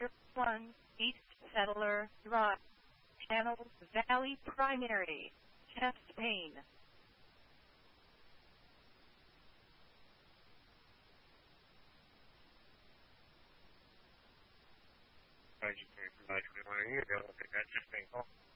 Sector 1, East Settler Drive, Channel Valley Primary, chest pain. You can provide me one of you to take that chest pain call.